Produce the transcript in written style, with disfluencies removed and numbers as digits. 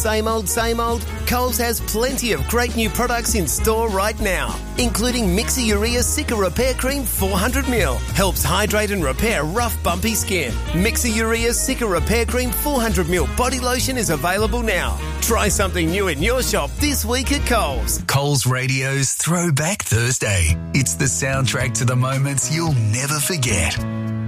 Same old, same old? Coles has plenty of great new products in store right now, including Mixer Urea Cica Repair Cream 400ml. Helps hydrate and repair rough, bumpy skin. Mixer Urea Cica Repair Cream 400ml body lotion is available now. Try something new in your shop this week at Coles. Coles Radio's Throwback Thursday. It's the soundtrack to the moments you'll never forget.